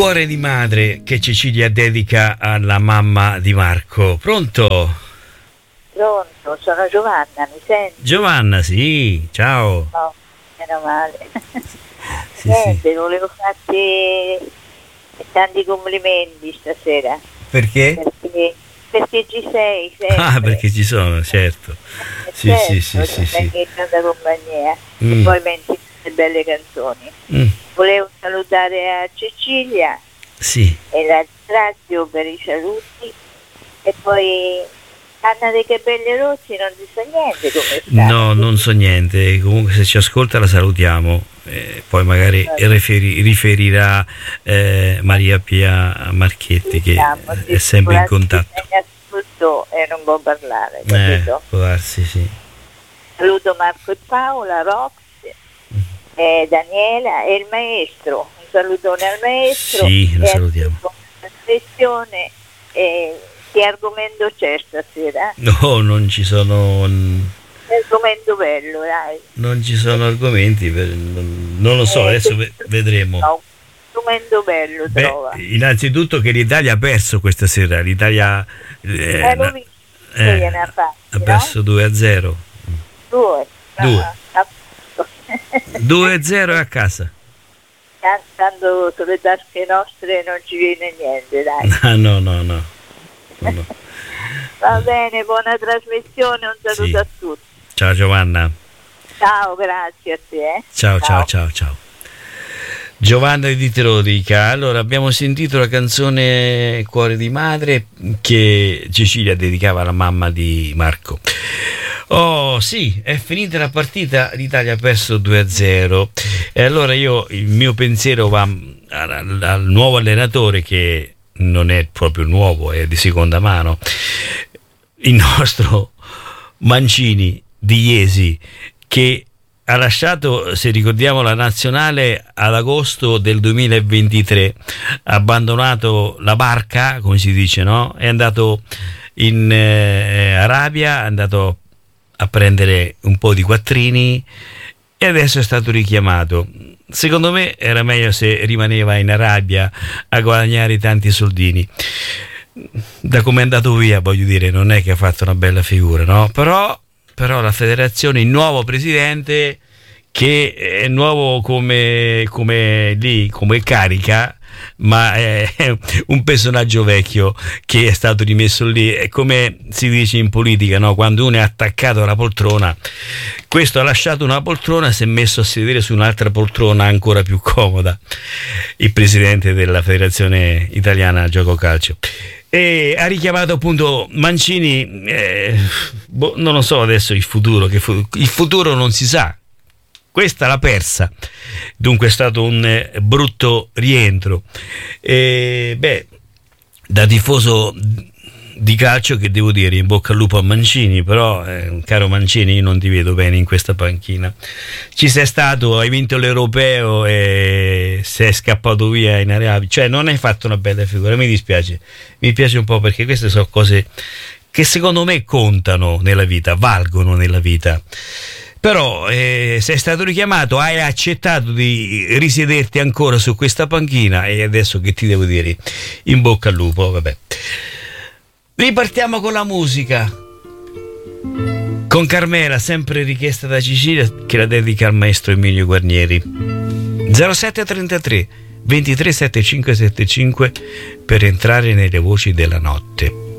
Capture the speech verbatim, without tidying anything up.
Cuore di madre che Cecilia dedica alla mamma di Marco. Pronto? Pronto, sono Giovanna, mi senti? Giovanna, sì, ciao. No, meno male. Sì, Niente, sì. volevo farti tanti complimenti stasera. Perché? Perché, perché ci sei sempre. Ah, perché ci sono, certo. Eh, Sì, certo, sì, sì, sì, sì. perché tanta compagnia. Mm. E poi metti le belle canzoni. Mm, Volevo salutare a Cecilia sì. e la ringrazio per i saluti. E poi Anna dei Capelli Rossi non ti sa niente come sta. No, non so niente. Comunque se ci ascolta la salutiamo. Eh, poi magari riferi- riferirà eh, Maria Pia Marchetti, che Diciamo, sì, è sempre in può darsi contatto. che ascolto e non può parlare, Eh, capito? può darsi, sì. Saluto Marco e Paola, Rox, eh, Daniela e il maestro. Un salutone al maestro. Sì, lo e salutiamo. a la sessione. Eh, che argomento c'è stasera? No, non ci sono. Argomento bello, dai. Non ci sono argomenti, per- non, non lo so, Eh, adesso che- ve- vedremo. No, argomento bello Beh, trova. innanzitutto che l'Italia ha perso questa sera, l'Italia eh, Eh, l'ho na- visto, eh, gliene ha fatti, ha no? perso due a zero. Due. Due. Ah, appunto. due a zero a casa. Tanto sulle tasche nostre non ci viene niente, dai. Ah, no, no, no. No, no. Va bene, buona trasmissione, un saluto Sì. a tutti. Ciao Giovanna. Ciao, grazie a te. Eh. Ciao, ciao, ciao, ciao. Giovanna di Te lo dica. Allora, abbiamo sentito la canzone Cuore di madre che Cecilia dedicava alla mamma di Marco. Oh sì, è finita la partita, l'Italia ha perso due a zero. E allora io, il mio pensiero va al, al nuovo allenatore, che non è proprio nuovo, è di seconda mano, il nostro Mancini di Iesi, che ha lasciato, se ricordiamo, la nazionale ad agosto del duemilaventitré, ha abbandonato la barca, come si dice, no? È andato in eh, Arabia, è andato a prendere un po' di quattrini e adesso è stato richiamato. Secondo me era meglio se rimaneva in Arabia a guadagnare tanti soldini. Da come è andato via, voglio dire, non è che ha fatto una bella figura, no? Però, però la federazione, il nuovo presidente, che è nuovo come, come lì, come carica, ma è un personaggio vecchio che è stato rimesso lì. È come si dice in politica, no? Quando uno è attaccato alla poltrona, questo ha lasciato una poltrona e si è messo a sedere su un'altra poltrona ancora più comoda, il presidente della Federazione Italiana Gioco Calcio. E ha richiamato appunto Mancini. eh, boh, non lo so adesso il futuro, che fu- il futuro non si sa. Questa l'ha persa, dunque è stato un eh, brutto rientro. E, beh, da tifoso di calcio, che devo dire, in bocca al lupo a Mancini, però eh, caro Mancini, io non ti vedo bene in questa panchina. Ci sei stato, hai vinto l'Europeo e sei scappato via in Arabia, cioè non hai fatto una bella figura, mi dispiace, mi piace un po', perché queste sono cose che secondo me contano nella vita, valgono nella vita. Però eh, sei stato richiamato, hai accettato di risederti ancora su questa panchina e adesso che ti devo dire? In bocca al lupo, vabbè. Ripartiamo con la musica. Con Carmela, sempre richiesta da Cecilia, che la dedica al maestro Emilio Guarnieri. zero sette trentatré ventitré settantacinque settantacinque per entrare nelle voci della notte.